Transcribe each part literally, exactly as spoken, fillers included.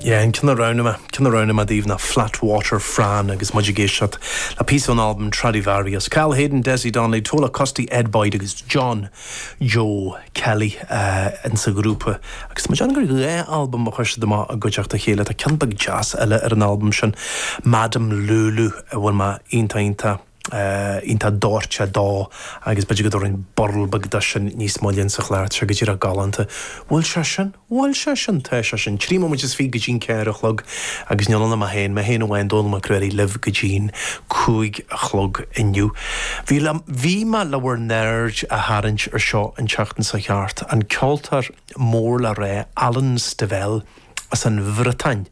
Yeah, and can around him, can around him even a Flatwater Fran agus Mudgigation, a piece on album Stradivarius. Cal Hayden, Desi Donnelly, Tola Costi, Ed Boyd agus John Joe Kelly uh, in sa grúpa. Agus ma John gur album a chuiste dama a goteachta chéile a Kenbag Jazz eile ar an album sin Madam Lulu bhfuil ma inta inta Uh, inta dorcha dá agus beidir go dúirin borlbag da sin níos máilíonn sa chláir se go dtíar a galanta bhfuil se sin bhfuil se sin tá se sin trí mo is fi go dín ceir a chlog agus neanna ma héin ma héin bhhain dóla ma cruirí liv go dín cúig a chlog inniu bhí ma lehar nerd a harint ar seo an teachtain sa cheart an ceoltar mór le ré Alan Stivell as an Bhretain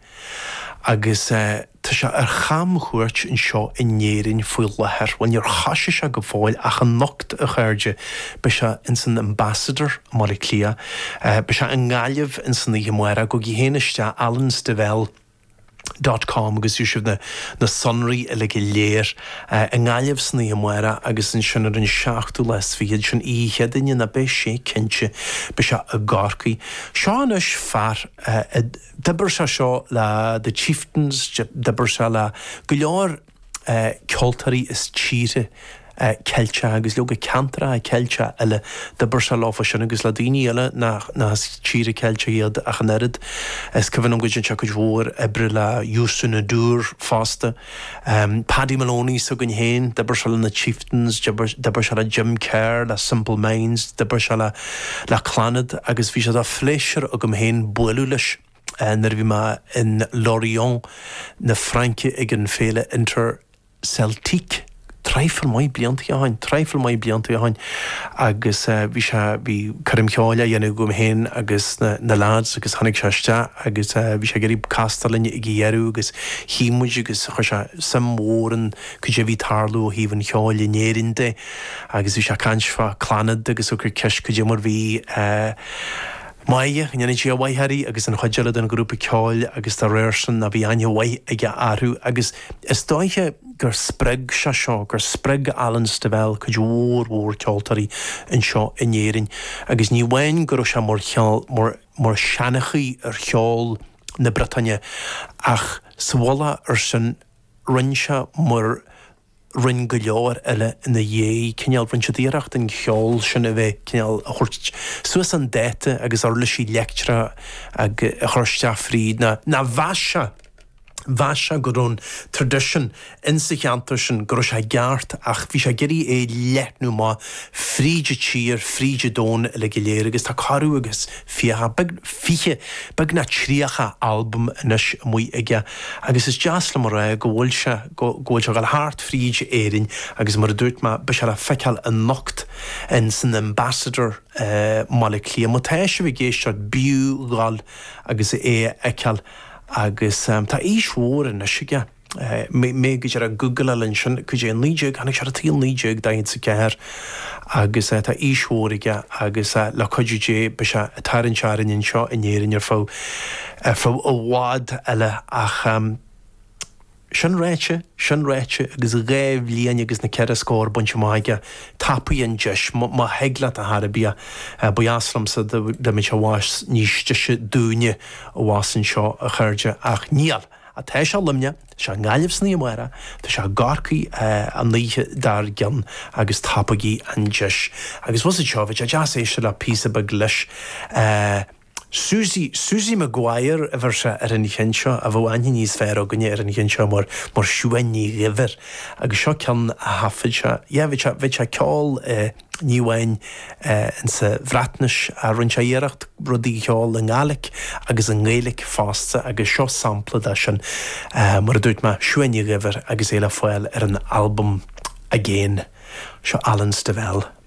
agus uh, tá se ar cham chuirt in seo in néirin fuil lethir when you're chaise se go fáil ach an nocht a chuirde be se in san ambassador mar clia uh, be se an gáileh in san muire go gí héanaiste Alan Stivell dot com agus dú sibh na, na sonraí a le go léir uh, an gáileh san muire agus in sinnar an seachtú les fiad sin ihe daine na be sé cinse be se a gárcaí seán is fear uh, Debar se seo le the chieftains debar se le go leor uh, ceoltarí is tíre uh, ceilte agus le go cantra a ceilte eile debar se láfa sin agus le daoine eile na, na tíre ceilte iad a chanerid is cyfan am gwysin se go dhór ebre le Euston na dúr fásta um, Paddy Maloney so gan héin debar se le na chieftains debar se le Jim Kerr le Simple Minds debar se le le Clanad agus bhí se a fléisir a gom héin builú leis Nar bhí ma in Lorient na Franke ag an féle inter Celtic treifil mai blianta a hain treifil mai blianta a hain agus bhí se bhí carim ceáile dhéanú gom héin agus na, na lads agus hanig seiste agus bhí se geirib castalin i ghéarú agus hímuid agus chu se sam móran chu sé bhí tarlú híhann ceáil néirinde agus bhí se cansfa clanad agus okur ceis chu dé mar bhí Maia, nynnu ti a waihari, agus yn chwadjalad yn grŵp y ceol, agus da rerson a fi anya wai ag arw, agus ysdoiche gyr spreg sia sio, gyr spreg Alan Stivell, cyd wôr wôr ceoltari yn sio yn eirin, agus ni wen gyr o sia mor cheol, mor, mor sianachi yr cheol na Britannia, ach swola yr sy'n rynsia mor ryn go leor eile ina dhé cinneal rynse díreacht an cheol sin a bheith cinneal a chuirt suas an déite agus ar leis í lectra ag a chuirte fríd na na bhaise bhaise go rún tradition in sa cheantar sin go sé gart ach bhí sé geirí é leitnú má fríide tír fríide dón le go léir agus tá carú agus fiacha fiche bag na tríacha album inis mu ige agus is jazz le mar go bhfuil se go bhfuil se gal hart fríide éirin agus mar dúirt ma be se a feiceal an nocht in san ambassador uh, mála clia má téise bhí géisteart bíú gáil agus é eiceal agus um, tá ísmhór in isige uh, mé go ar a Google linn sin go dé líideag hanig se a tíal líideag daon sa ceir agus uh, tá ísmhórige agus uh, le chuidé be se tarann searan in seo in éirin ar fá uh, fá ó bhád eile ach um, sin réite sin réite agus réibh líana agus na ceir scór buinte maige tapaí an deis má heagla a Harbí bu aslam sa de mi se bháis níos se dúine ó bhásan seo a chuirde ach níal a té se limne se gáileh sní mara tá se garcaí an líe dar gan agus tapaí an deis agus was seoid a jazz é se le pí bag leis Susie Susie Maguire a bhar se ar an chénseo a bh aine níos fear a gunne ar an chénseo mar mar siúhainní river agus seo cean a hafid se bhí se ceáil níhain in sa bhreatnis a rinn se dhéireacht rudí ceáil an gálaigh agus an ngéalaigh fásta agus seo sampla de sin mar a dúirt me siúhainní river agus éile foiil ar an album a géin seo Alan Stivell.